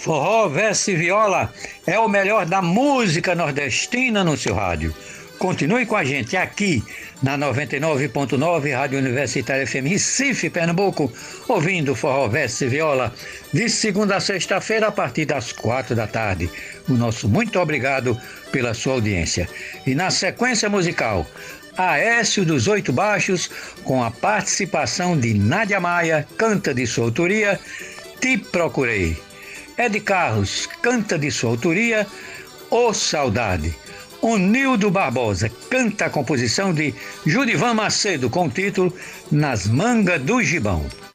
Forró, verso e viola é o melhor da música nordestina no seu rádio. Continue com a gente aqui na 99.9 Rádio Universitária FM Recife, Pernambuco, ouvindo Forró, verso e viola de segunda a sexta-feira a partir das 4 da tarde. O nosso muito obrigado pela sua audiência. E na sequência musical, Aécio dos Oito Baixos, com a participação de Nádia Maia, canta de sua autoria, Te Procurei. Ed Carlos, canta de sua autoria, Ô Saudade. O Nildo Barbosa canta a composição de Judivan Macedo com o título Nas Mangas do Gibão.